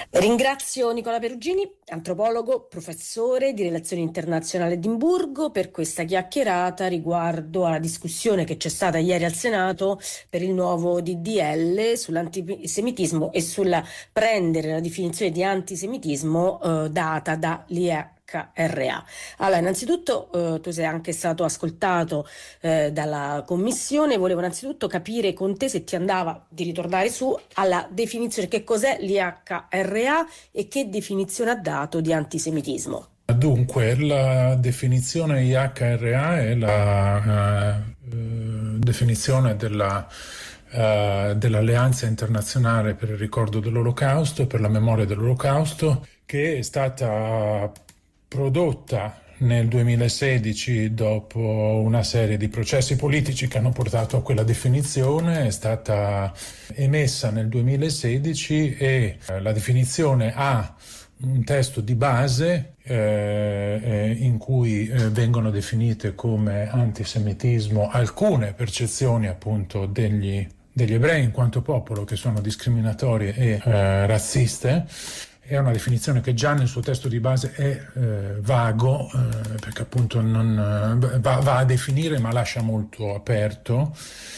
Ringrazio Nicola Perugini, antropologo, professore di relazioni internazionali a Edimburgo, per questa chiacchierata riguardo alla discussione che c'è stata ieri al Senato per il nuovo DDL sull'antisemitismo e sulla prendere la definizione di antisemitismo data dall'IHRA. Allora, innanzitutto tu sei anche stato ascoltato dalla commissione. Volevo innanzitutto capire con te se ti andava di ritornare su alla definizione, che cos'è l'IHRA e che definizione ha dato di antisemitismo. Dunque, la definizione IHRA è la definizione dell'Alleanza Internazionale per il Ricordo dell'Olocausto e per la memoria dell'Olocausto, che è stata prodotta nel 2016 dopo una serie di processi politici che hanno portato a quella definizione. È stata emessa nel 2016 e la definizione ha un testo di base in cui vengono definite come antisemitismo alcune percezioni appunto degli ebrei in quanto popolo che sono discriminatorie e razziste. È una definizione che già nel suo testo di base è vago, perché appunto non va a definire ma lascia molto aperto,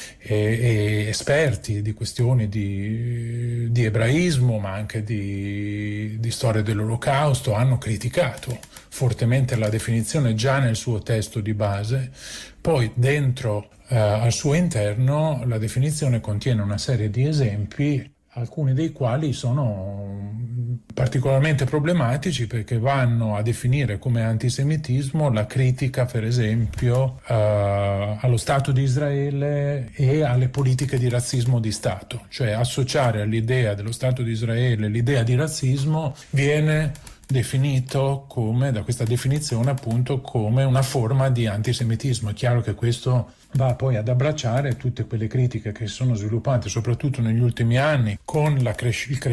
e esperti di questioni di ebraismo ma anche di storia dell'Olocausto hanno criticato fortemente la definizione già nel suo testo di base. Poi dentro al suo interno la definizione contiene una serie di esempi, alcuni dei quali sono particolarmente problematici perché vanno a definire come antisemitismo la critica, per esempio, allo Stato di Israele e alle politiche di razzismo di Stato. Cioè associare all'idea dello Stato di Israele l'idea di razzismo viene definito come, da questa definizione appunto, come una forma di antisemitismo. È chiaro che questo va poi ad abbracciare tutte quelle critiche che si sono sviluppate soprattutto negli ultimi anni con il